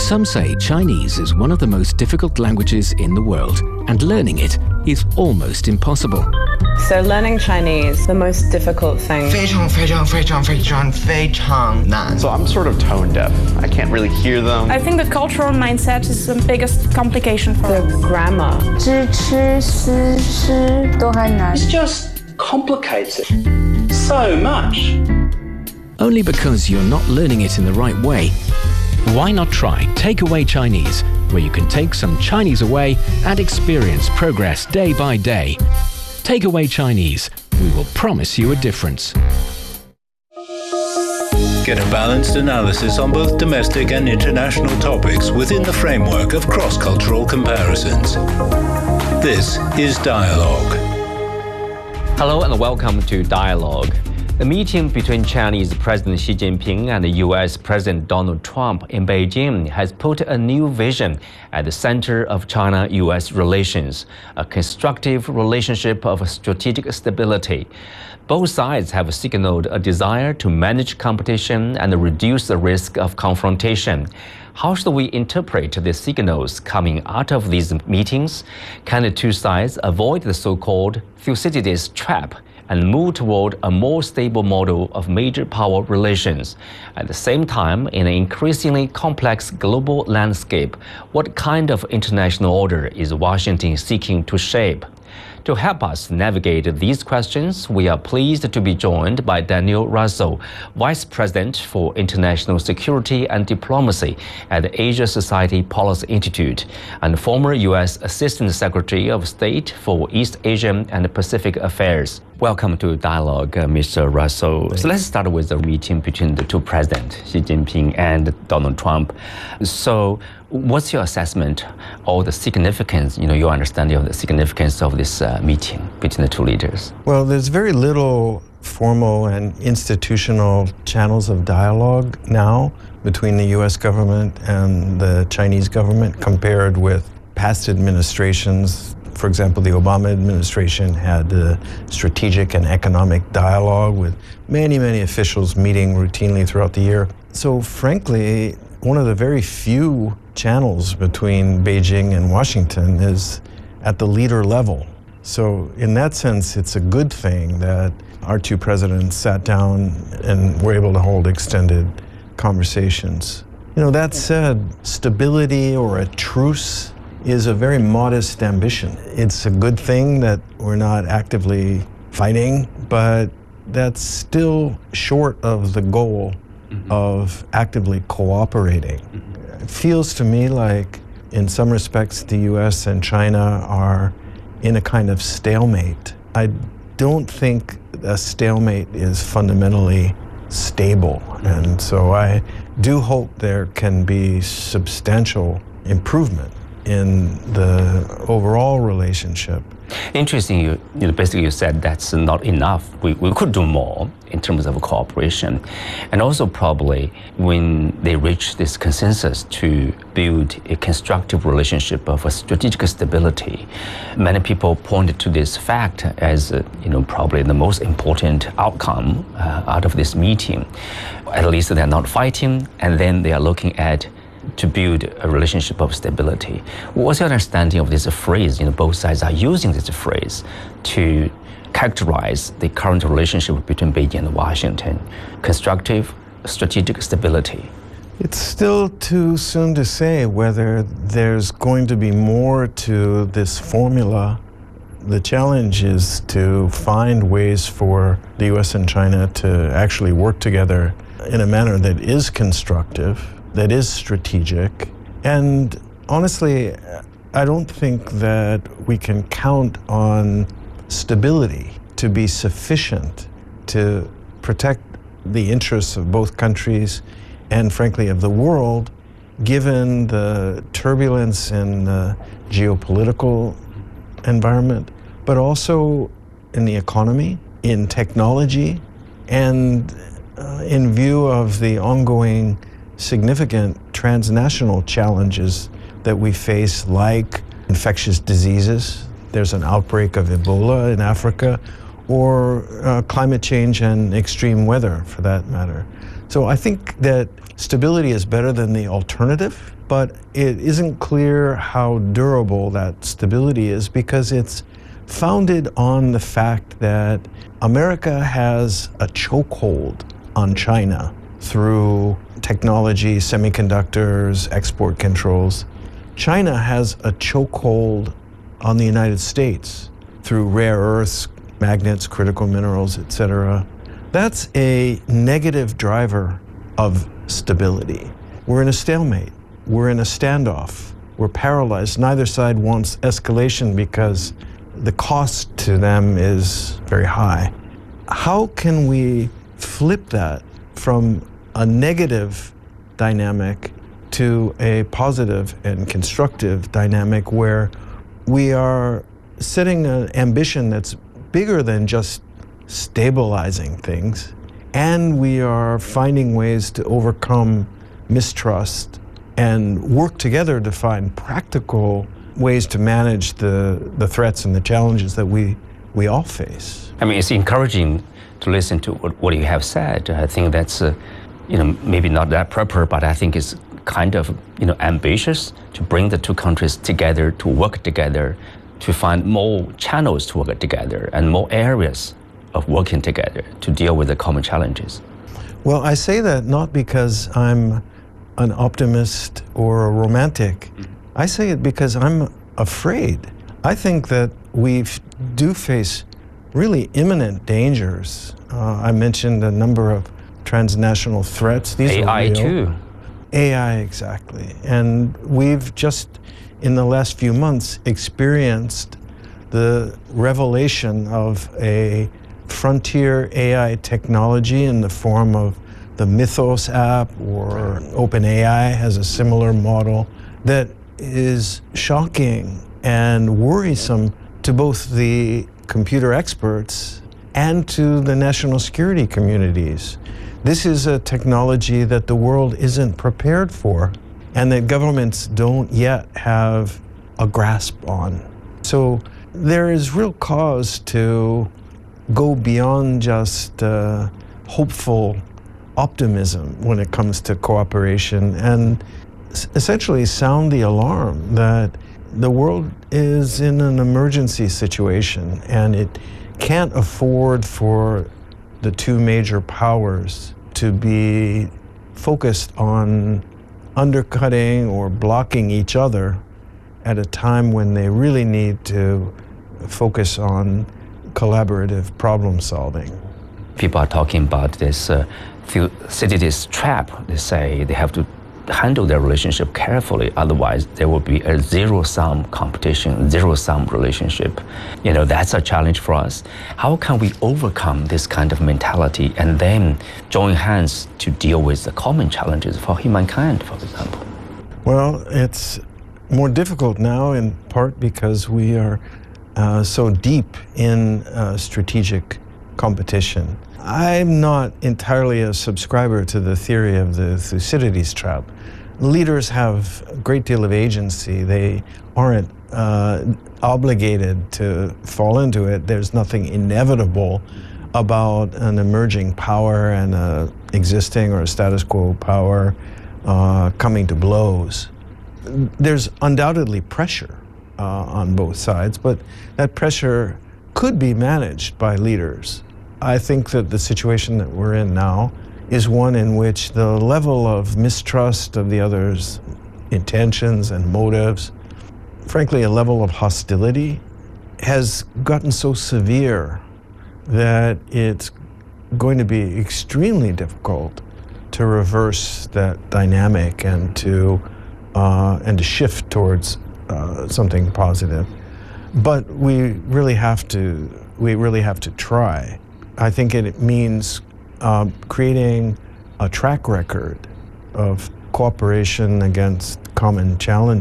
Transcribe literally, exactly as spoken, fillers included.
Some say Chinese is one of the most difficult languages in the world, and learning it is almost impossible. So learning Chinese, the most difficult thing. 非常非常非常非常非常难. So I'm sort of tone deaf. I can't really hear them. I think the cultural mindset is the biggest complication for the grammar. 知吃思诗都很难. It's just complicated so much. Only because you're not learning it in the right way. Why not try Takeaway Chinese, where you can take some Chinese away and experience progress day by day. Takeaway Chinese. We will promise you a difference. Get a balanced analysis on both domestic and international topics within the framework of cross-cultural comparisons. This is Dialogue. Hello and welcome to Dialogue. The meeting between Chinese President Xi Jinping and U S President Donald Trump in Beijing has put a new vision at the center of China-U S relations, a constructive relationship of strategic stability. Both sides have signaled a desire to manage competition and reduce the risk of confrontation. How should we interpret the signals coming out of these meetings? Can the two sides avoid the so-called Thucydides trap and move toward a more stable model of major power relations? At the same time, in an increasingly complex global landscape, what kind of international order is Washington seeking to shape? To help us navigate these questions, we are pleased to be joined by Daniel Russell, Vice President for International Security and Diplomacy at the Asia Society Policy Institute and former U S Assistant Secretary of State for East Asian and Pacific Affairs. Welcome to Dialogue, uh, Mister Russell. So let's start with the meeting between the two presidents, Xi Jinping and Donald Trump. So what's your assessment or the significance, you know, your understanding of the significance of this uh, meeting between the two leaders? Well, there's very little formal and institutional channels of dialogue now between the U S government and the Chinese government compared with past administrations. For example, the Obama administration had a strategic and economic dialogue with many, many officials meeting routinely throughout the year. So frankly, one of the very few channels between Beijing and Washington is at the leader level. So in that sense, it's a good thing that our two presidents sat down and were able to hold extended conversations. You know, that said, stability or a truce is a very modest ambition. It's a good thing that we're not actively fighting, but that's still short of the goal mm-hmm. of actively cooperating. Mm-hmm. It feels to me like, in some respects, the U S and China are in a kind of stalemate. I don't think a stalemate is fundamentally stable, mm-hmm. and so I do hope there can be substantial improvement in the overall relationship. Interesting, you, you know, basically you said that's not enough. We, we could do more in terms of cooperation. And also probably when they reach this consensus to build a constructive relationship of a strategic stability, many people pointed to this fact as, uh, you know, probably the most important outcome uh, out of this meeting. At least they're not fighting, and then they are looking at to build a relationship of stability. What's your understanding of this phrase? You know, both sides are using this phrase to characterize the current relationship between Beijing and Washington. Constructive, strategic stability. It's still too soon to say whether there's going to be more to this formula. The challenge is to find ways for the U S and China to actually work together in a manner that is constructive, that is strategic. And honestly, I don't think that we can count on stability to be sufficient to protect the interests of both countries and, frankly, of the world, given the turbulence in the geopolitical environment, but also in the economy, in technology, and uh, in view of the ongoing significant transnational challenges that we face, like infectious diseases. There's an outbreak of Ebola in Africa, or uh, climate change and extreme weather, for that matter. So I think that stability is better than the alternative, but it isn't clear how durable that stability is because it's founded on the fact that America has a chokehold on China through technology, semiconductors, export controls. China has a chokehold on the United States through rare earths, magnets, critical minerals, et cetera. That's a negative driver of stability. We're in a stalemate. We're in a standoff. We're paralyzed. Neither side wants escalation because the cost to them is very high. How can we flip that from a negative dynamic to a positive and constructive dynamic where we are setting an ambition that's bigger than just stabilizing things, and we are finding ways to overcome mistrust and work together to find practical ways to manage the, the threats and the challenges that we, we all face. I mean, it's encouraging to listen to what, what you have said. I think that's, uh, you know, maybe not that proper, but I think it's kind of, you know, ambitious to bring the two countries together, to work together, to find more channels to work together and more areas of working together to deal with the common challenges. Well, I say that not because I'm an optimist or a romantic. I say it because I'm afraid. I think that we do face really imminent dangers. Uh, I mentioned a number of transnational threats. These A I are real. too. A I, exactly. And we've just, in the last few months, experienced the revelation of a frontier A I technology in the form of the Mythos app, or OpenAI has a similar model that is shocking and worrisome to both the computer experts and to the national security communities. This is a technology that the world isn't prepared for and that governments don't yet have a grasp on. So there is real cause to go beyond just uh, hopeful optimism when it comes to cooperation and essentially sound the alarm that the world is in an emergency situation and it can't afford for the two major powers to be focused on undercutting or blocking each other at a time when they really need to focus on collaborative problem solving. People are talking about this uh, Thucydides trap. They say they have to handle their relationship carefully, otherwise there will be a zero-sum competition, zero-sum relationship. You know, that's a challenge for us. How can we overcome this kind of mentality and then join hands to deal with the common challenges for humankind, for example? Well, it's more difficult now in part because we are uh, so deep in uh, strategic competition. I'm not entirely a subscriber to the theory of the Thucydides trap. Leaders have a great deal of agency. They aren't uh, obligated to fall into it. There's nothing inevitable about an emerging power and an existing or a status quo power uh, coming to blows. There's undoubtedly pressure uh, on both sides, but that pressure could be managed by leaders. I think that the situation that we're in now is one in which the level of mistrust of the other's intentions and motives, frankly, a level of hostility, has gotten so severe that it's going to be extremely difficult to reverse that dynamic and to uh, and to shift towards uh, something positive. But we really have to we really have to try. I think it means uh, creating a track record of cooperation against common challenges.